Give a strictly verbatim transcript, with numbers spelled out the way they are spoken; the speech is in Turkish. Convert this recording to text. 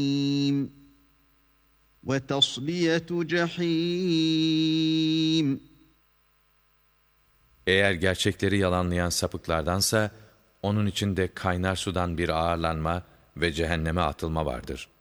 وَتَصْلِيَةُ جَحِيمٍ. Eğer gerçekleri yalanlayan sapıklardansa, onun içinde kaynar sudan bir ağırlanma ve cehenneme atılma vardır.